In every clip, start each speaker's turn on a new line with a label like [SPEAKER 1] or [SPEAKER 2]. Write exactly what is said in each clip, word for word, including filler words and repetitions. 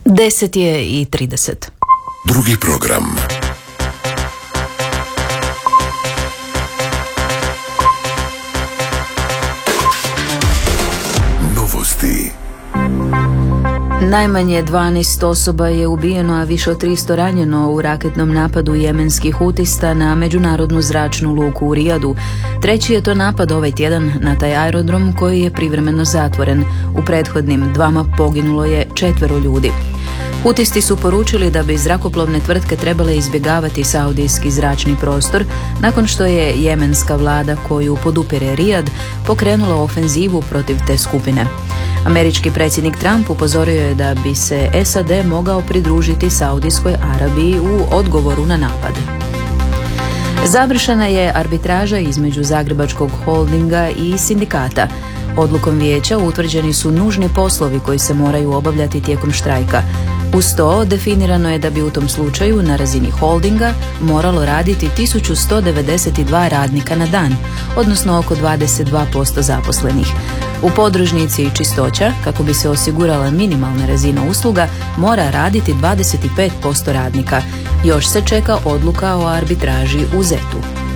[SPEAKER 1] Deset je i trideset.
[SPEAKER 2] Drugi program. Novosti.
[SPEAKER 1] Najmanje dvanaest osoba je ubijeno, a više od tristo ranjeno u raketnom napadu jemenskih hutista na međunarodnu zračnu luku u Rijadu. Treći je to napad ovaj tjedan na taj aerodrom koji je privremeno zatvoren. U prethodnim dvama poginulo je četvero ljudi. Hutisti su poručili da bi zrakoplovne tvrtke trebale izbjegavati saudijski zračni prostor nakon što je jemenska vlada koju podupire Rijad pokrenula ofenzivu protiv te skupine. Američki predsjednik Trump upozorio je da bi se S A D mogao pridružiti Saudijskoj Arabiji u odgovoru na napad. Završena je arbitraža između Zagrebačkog holdinga i sindikata. Odlukom vijeća utvrđeni su nužni poslovi koji se moraju obavljati tijekom štrajka. Uz to definirano je da bi u tom slučaju na razini holdinga moralo raditi tisuću sto devedeset dva radnika na dan, odnosno oko dvadeset dva posto zaposlenih. U podružnici i čistoća, kako bi se osigurala minimalna razina usluga, mora raditi dvadeset pet posto radnika. Još se čeka odluka o arbitraži u zetu.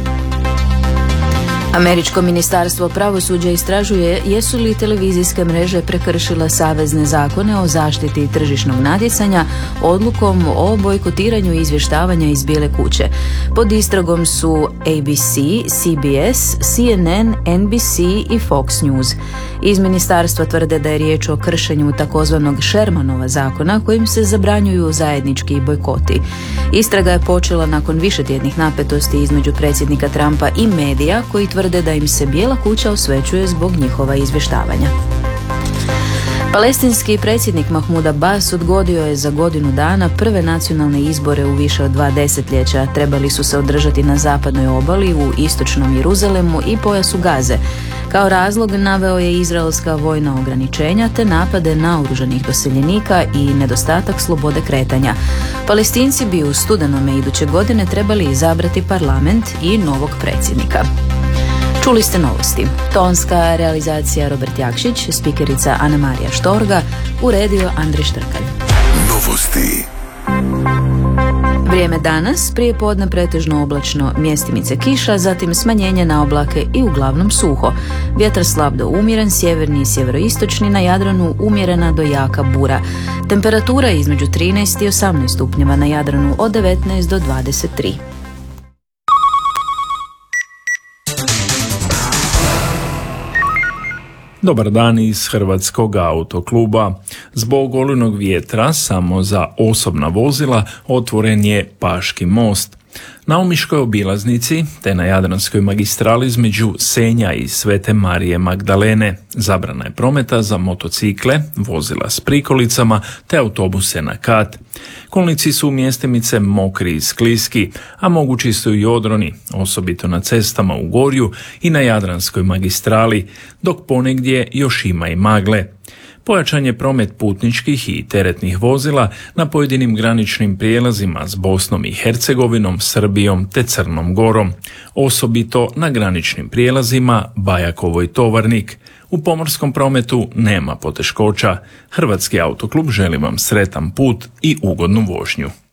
[SPEAKER 1] Američko ministarstvo pravosuđa istražuje jesu li televizijske mreže prekršile savezne zakone o zaštiti tržišnog natjecanja odlukom o bojkotiranju izvještavanja iz Bijele kuće. Pod istragom su A B C, C B S, C N N, N B C i Fox News. Iz ministarstva tvrde da je riječ o kršenju takozvanog Shermanova zakona kojim se zabranjuju zajednički bojkoti. Istraga je počela nakon višetjednih napetosti između predsjednika Trumpa i medija koji tvrde da im se Bijela kuća osvećuje zbog njihova izvještavanja. Palestinski predsjednik Mahmud Abbas odgodio je za godinu dana prve nacionalne izbore u više od dva desetljeća. Trebali su se održati na zapadnoj obali, u istočnom Jeruzalemu i pojasu Gaze. Kao razlog naveo je izraelska vojna ograničenja te napade naoružanih doseljenika i nedostatak slobode kretanja. Palestinci bi u studenome iduće godine trebali izabrati parlament i novog predsjednika. Čuli ste novosti. Tonska realizacija Robert Jakšić, spikerica Ana Marija Štorga, uredio Andrej Štrkalj.
[SPEAKER 2] Novosti.
[SPEAKER 1] Vrijeme danas, prije podne pretežno oblačno, mjestimice kiša, zatim smanjenje na oblake i uglavnom suho. Vjetar slab do umjeren, sjeverni i sjeveroistočni, na Jadranu umjerena do jaka bura. Temperatura između trinaest i osamnaest stupnjeva, na Jadranu od devetnaest do dvadeset tri.
[SPEAKER 3] Dobar dan iz Hrvatskog autokluba. Zbog olujnog vjetra samo za osobna vozila otvoren je Paški most. Na omiškoj obilaznici te na Jadranskoj magistrali između Senja i Svete Marije Magdalene zabrana je prometa za motocikle, vozila s prikolicama te autobuse na kat. Kolnici su mjestimice mokri i skliski, a mogući su i odroni, osobito na cestama u Gorju i na Jadranskoj magistrali, dok ponegdje još ima i magle. Pojačan je promet putničkih i teretnih vozila na pojedinim graničnim prijelazima s Bosnom i Hercegovinom, Srbijom te Crnom Gorom, osobito na graničnim prijelazima Bajakovo i Tovarnik. U pomorskom prometu nema poteškoća. Hrvatski autoklub želi vam sretan put i ugodnu vožnju.